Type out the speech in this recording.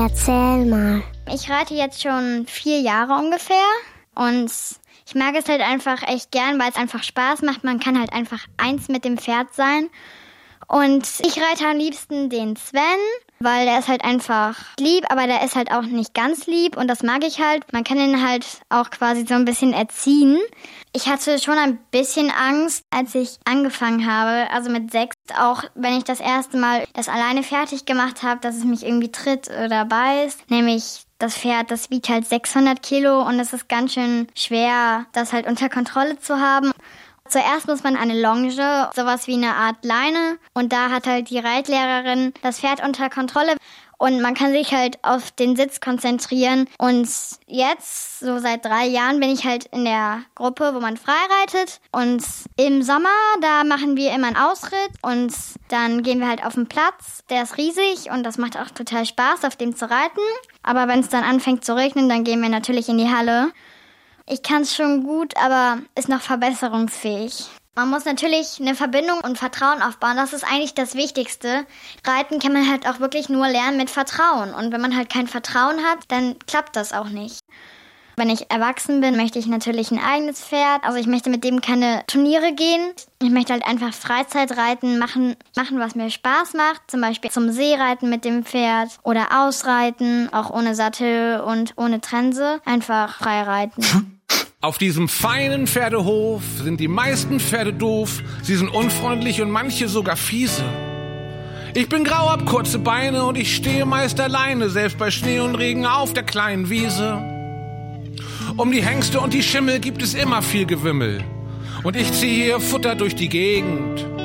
Erzähl mal. Ich reite jetzt schon 4 Jahre ungefähr und ich mag es halt einfach echt gern, weil es einfach Spaß macht. Man kann halt einfach eins mit dem Pferd sein. Und ich reite am liebsten den Sven, weil der ist halt einfach lieb, aber der ist halt auch nicht ganz lieb und das mag ich halt. Man kann ihn halt auch quasi so ein bisschen erziehen. Ich hatte schon ein bisschen Angst, als ich angefangen habe, also mit 6, auch wenn ich das erste Mal das alleine fertig gemacht habe, dass es mich irgendwie tritt oder beißt. Nämlich das Pferd, das wiegt halt 600 Kilo und es ist ganz schön schwer, das halt unter Kontrolle zu haben. Zuerst muss man eine Longe, sowas wie eine Art Leine. Und da hat halt die Reitlehrerin das Pferd unter Kontrolle. Und man kann sich halt auf den Sitz konzentrieren. Und jetzt, so seit 3 Jahren, bin ich halt in der Gruppe, wo man frei reitet. Und im Sommer, da machen wir immer einen Ausritt. Und dann gehen wir halt auf den Platz. Der ist riesig und das macht auch total Spaß, auf dem zu reiten. Aber wenn es dann anfängt zu regnen, dann gehen wir natürlich in die Halle. Ich kann es schon gut, aber ist noch verbesserungsfähig. Man muss natürlich eine Verbindung und Vertrauen aufbauen. Das ist eigentlich das Wichtigste. Reiten kann man halt auch wirklich nur lernen mit Vertrauen. Und wenn man halt kein Vertrauen hat, dann klappt das auch nicht. Wenn ich erwachsen bin, möchte ich natürlich ein eigenes Pferd. Also ich möchte mit dem keine Turniere gehen. Ich möchte halt einfach Freizeitreiten machen, was mir Spaß macht. Zum Beispiel zum See reiten mit dem Pferd oder ausreiten, auch ohne Sattel und ohne Trense. Einfach frei reiten. Auf diesem feinen Pferdehof sind die meisten Pferde doof. Sie sind unfreundlich und manche sogar fiese. Ich bin grau, hab kurze Beine und ich stehe meist alleine, selbst bei Schnee und Regen auf der kleinen Wiese. Um die Hengste und die Schimmel gibt es immer viel Gewimmel. Und ich ziehe hier Futter durch die Gegend.